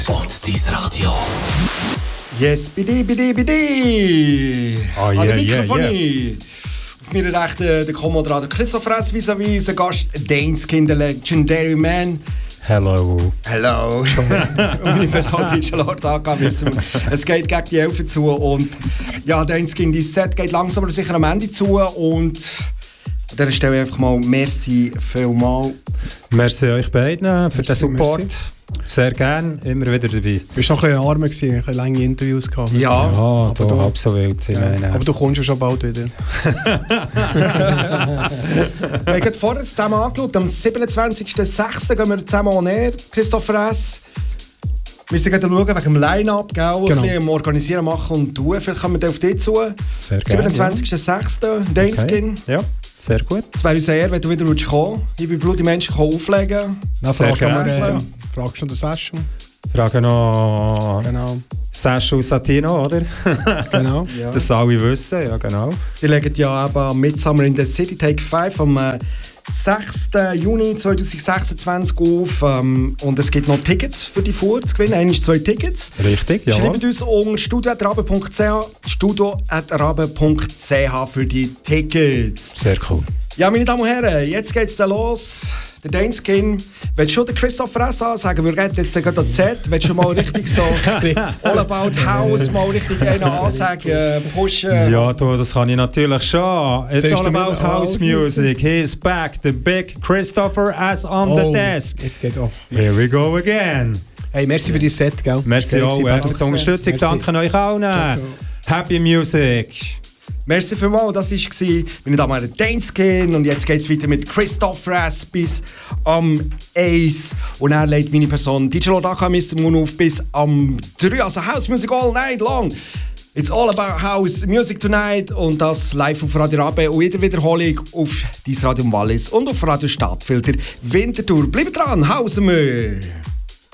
Und dein Radio. Yes, bidi. Oh, An der Mikrofon. Auf meiner Rechten der Co-Moderator Christoph Ress, vis-à-vis unser Gast Daneskin, der Legendary Man. Hello. Und meine Person DJ Lord angehen müssen. Es geht gegen die 11 zu und ja, Daneskin, dein Set geht langsam aber sicher am Ende zu und an dieser Stelle einfach mal merci vielmal. Merci euch beiden für den Support. Merci. Sehr gerne, immer wieder dabei. Du warst noch ein bisschen arm, ein bisschen lange Interviews gehabt. Ja, Ja, da halb so wild. Aber du kommst ja schon bald wieder. wir haben vorher zusammen angeschaut. Am 27.06. gehen wir zusammen on air, Christoph Ress. Wir sind gerade schauen wegen dem Line-Up, gell? Ein bisschen organisieren, machen und tun. Vielleicht kommen wir auf dich zu. Sehr gerne. 27.06. Daneskin. Okay. Ja, sehr gut. Es wäre uns sehr, wenn du wieder kommen würdest. Ich bin Blut, die Menschen auflegen. Dann Sehr gerne. Fragst du den Session? Frage noch Genau. Sascha Satino, oder? Genau. Ja. Das alle wissen, ja genau. Die legen ja eben am Midsummer in the City Take 5 am 6. Juni 2026 auf. Und es gibt noch Tickets für die Fuhr zu gewinnen. 1, 2 Tickets. Richtig, ja. Schreibt uns unter studio@rabe.ch für die Tickets. Sehr cool. Ja, meine Damen und Herren, jetzt geht's dann los. Der Daneskin. Willst du schon den Christoph Ress ansagen? Wir reden jetzt gerade das Set. Willst du mal richtig so All About House mal richtig einen ansagen, pushen? Ja, du, das kann ich natürlich schon. It's Siehst all du about wieder? house music. He's back, the big Christopher S on the desk. Jetzt geht's auch. Here we go again. Hey, merci für dein Set, gell? Merci auch für die Unterstützung. Danke euch allen. Happy Music. Merci vielmals, das war meine Damen und Herren Daneskin. Und jetzt geht es weiter mit Christoph Ress bis am 1. Und er legt meine Person DJ Lord AK Mr. Moon auf bis am 3. Also House Music all night long. It's all about House Music tonight. Und das live auf Radio Rabe und jede Wiederholung auf dein Radio Wallis und auf Radio Stadtfilter Winterthur. Bleibt dran, hausen wir!